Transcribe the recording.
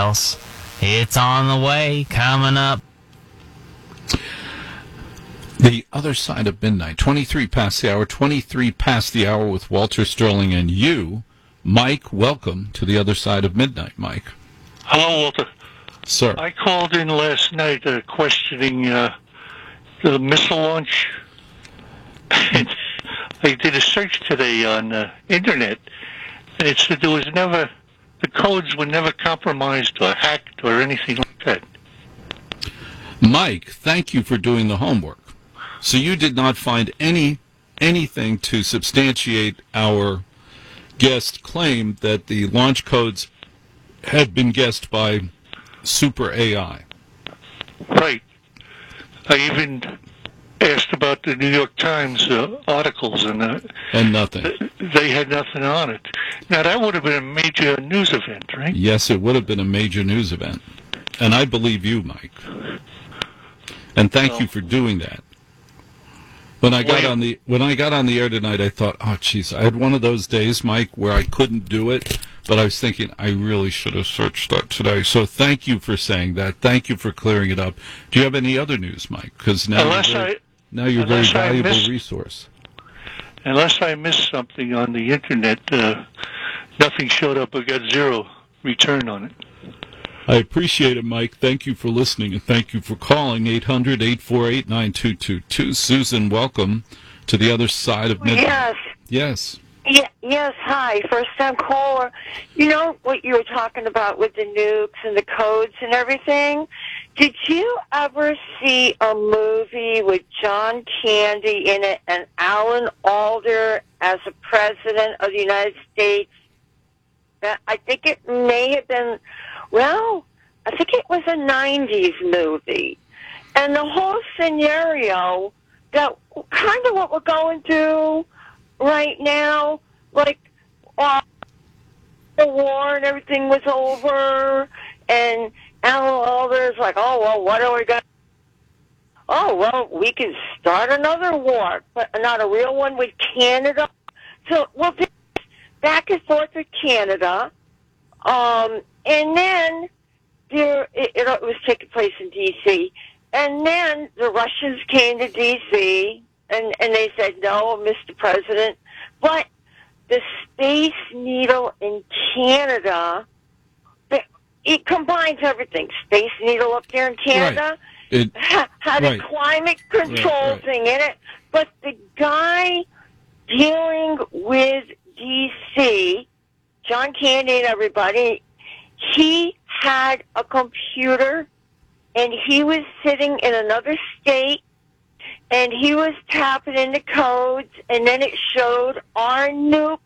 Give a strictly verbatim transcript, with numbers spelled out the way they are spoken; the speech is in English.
else. It's on the way, coming up. The Other Side of Midnight, twenty-three past the hour, twenty-three past the hour with Walter Sterling and you. Mike, welcome to The Other Side of Midnight, Mike. Hello, Walter. Sir. I called in last night uh, questioning uh, the missile launch. And I did a search today on the uh, internet, and it said there was never, the codes were never compromised or hacked or anything like that. Mike, thank you for doing the homework. So you did not find any anything to substantiate our guest claim that the launch codes had been guessed by Super A I. Right. I even asked about the New York Times uh, articles, and uh, and nothing. Th- they had nothing on it. Now, that would have been a major news event, right? Yes, it would have been a major news event. And I believe you, Mike. And thank well, you for doing that. When I got well, on the when I got on the air tonight, I thought, oh, jeez, I had one of those days, Mike, where I couldn't do it, but I was thinking I really should have searched that today. So thank you for saying that. Thank you for clearing it up. Do you have any other news, Mike? Because now unless you're very, I, now you're a very valuable missed, resource. Unless I missed something on the internet, uh, nothing showed up. I got zero return on it. I appreciate it, Mike. Thank you for listening, and thank you for calling eight hundred, eight four eight, nine two two two. Susan, welcome to The Other Side of Midnight. Yes. Yes. Yeah, yes, hi, first-time caller. You know what you were talking about with the nukes and the codes and everything? Did you ever see a movie with John Candy in it and Alan Alda as a president of the United States? I think it may have been... Well, I think it was a nineties movie. And the whole scenario, that kind of what we're going through right now, like uh, the war and everything was over, and Alan Alda's like, oh, well, what are we going to... Oh, well, we can start another war, but not a real one with Canada. So, well, back and forth with Canada. Um... And then there, it, it was taking place in D C And then the Russians came to D C and, and they said, no, Mister President. But the Space Needle in Canada, it combines everything. Space Needle up there in Canada right. it, ha, had right. a climate control right, right. thing in it. But the guy dealing with D C, John Candy and everybody, he had a computer, and he was sitting in another state, and he was tapping into codes, and then it showed our nukes